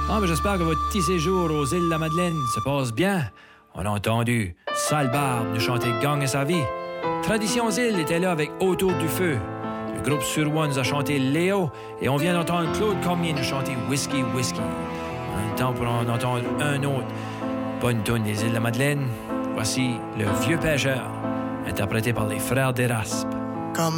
Ah, mais j'espère que votre petit séjour aux îles de la Madeleine se passe bien. On a entendu Sale Barbe nous chanter Gang et sa vie. Traditions Îles était là avec Autour du feu. Le groupe Suroît nous a chanté Léo et on vient d'entendre Claude Cormier nous chanter Whisky Whisky. On a le temps pour en entendre un autre. Bonne toune des îles de la Madeleine. Voici Le Vieux Pêcheur, interprété par les Frères d'Éraspe.